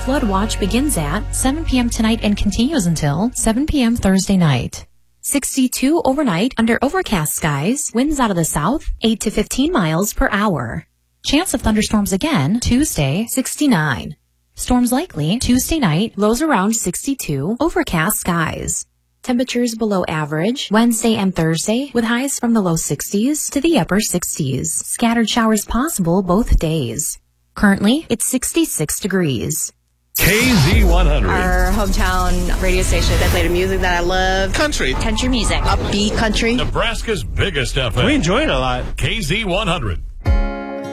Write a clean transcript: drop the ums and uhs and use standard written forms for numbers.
flood watch begins at 7 p.m. tonight and continues until 7 p.m. Thursday night. 62 overnight under overcast skies, winds out of the south, 8 to 15 miles per hour. Chance of thunderstorms again, Tuesday, 69. Storms likely Tuesday night, lows around 62, overcast skies. Temperatures below average Wednesday and Thursday with highs from the low 60s to the upper 60s. Scattered showers possible both days. Currently, it's 66 degrees. KZ100. Our hometown radio station that play the music that I love. Country music. Upbeat country. Nebraska's biggest FM. We enjoy it a lot. KZ100.